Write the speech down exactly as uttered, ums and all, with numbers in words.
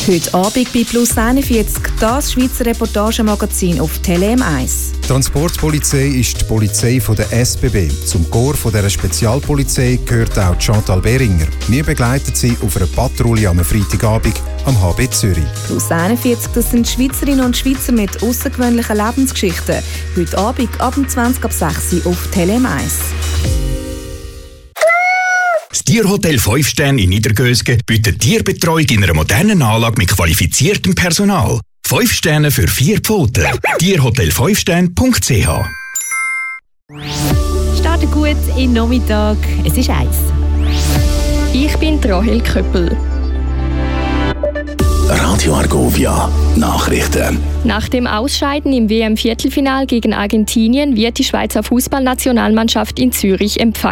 Heute Abend bei Plus einundvierzig, das Schweizer Reportagemagazin auf Tele M eins. Die Transportpolizei ist die Polizei von der S B B. Zum Korps dieser Spezialpolizei gehört auch Chantal Behringer. Wir begleiten sie auf einer Patrouille am Freitagabend am H B Zürich. Plus einundvierzig, das sind Schweizerinnen und Schweizer mit außergewöhnlichen Lebensgeschichten. Heute Abend ab zwanzig ab sechs Uhr auf Tele M eins. Das Tierhotel fünf Sterne in Niedergösgen bietet Tierbetreuung in einer modernen Anlage mit qualifiziertem Personal. fünf Sterne für vier Pfoten. tierhotel fünf sterne punkt c h. Startet gut in den Nachmittag. Es ist eins. Ich bin Rahel Köppel. Radio Argovia Nachrichten. Nach dem Ausscheiden im W M-Viertelfinal gegen Argentinien wird die Schweizer Fußballnationalmannschaft in Zürich empfangen.